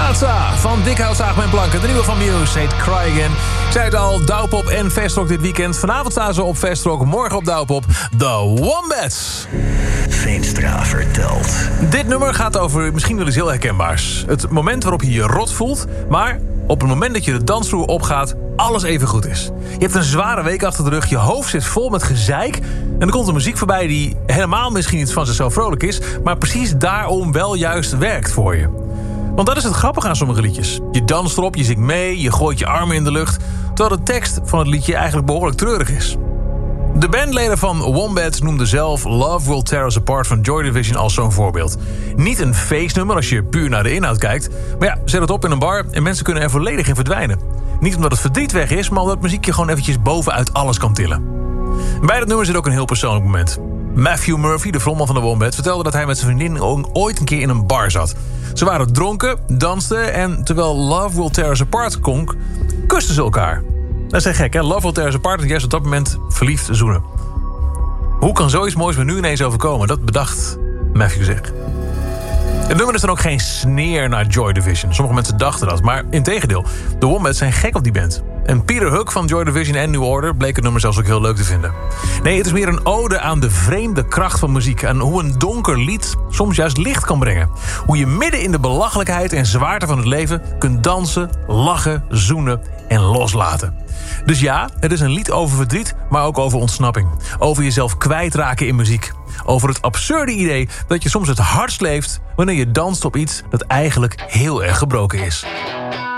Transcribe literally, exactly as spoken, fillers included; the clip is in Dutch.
Plaza van Dikhoutzaag met Blanken. De nieuwe van Muse heet Cry Again. Ik zei het al, Douwpop en Vestrock dit weekend. Vanavond staan ze op Vestrock, morgen op Douwpop. The Wombats. Veenstra vertelt. Dit nummer gaat over misschien wel iets heel herkenbaars. Het moment waarop je je rot voelt, maar op het moment dat je de dansvloer opgaat, alles even goed is. Je hebt een zware week achter de rug, je hoofd zit vol met gezeik en er komt een muziek voorbij die helemaal misschien niet van zichzelf vrolijk is, maar precies daarom wel juist werkt voor je. Want dat is het grappige aan sommige liedjes. Je danst erop, je zingt mee, je gooit je armen in de lucht, terwijl de tekst van het liedje eigenlijk behoorlijk treurig is. De bandleden van Wombats noemden zelf Love Will Tear Us Apart van Joy Division als zo'n voorbeeld. Niet een feestnummer als je puur naar de inhoud kijkt, maar ja, zet het op in een bar en mensen kunnen er volledig in verdwijnen. Niet omdat het verdriet weg is, maar omdat het muziek je gewoon eventjes bovenuit alles kan tillen. Bij dat nummer zit ook een heel persoonlijk moment. Matthew Murphy, de frontman van de Wombats, vertelde dat hij met zijn vriendin ooit een keer in een bar zat. Ze waren dronken, dansten en terwijl Love Will Tear Us Apart klonk, kusten ze elkaar. Dat is echt gek, hè? Love Will Tear Us Apart en juist op dat moment verliefd zoenen. Hoe kan zoiets moois me nu ineens overkomen? Dat bedacht Matthew zich. Het nummer is dan ook geen sneer naar Joy Division. Sommige mensen dachten dat, maar integendeel. De Wombats zijn gek op die band. En Peter Hook van Joy Division en New Order bleek het nummer zelfs ook heel leuk te vinden. Nee, het is meer een ode aan de vreemde kracht van muziek. En hoe een donker lied soms juist licht kan brengen. Hoe je midden in de belachelijkheid en zwaarte van het leven kunt dansen, lachen, zoenen en loslaten. Dus ja, het is een lied over verdriet, maar ook over ontsnapping. Over jezelf kwijtraken in muziek. Over het absurde idee dat je soms het hardst leeft wanneer je danst op iets dat eigenlijk heel erg gebroken is.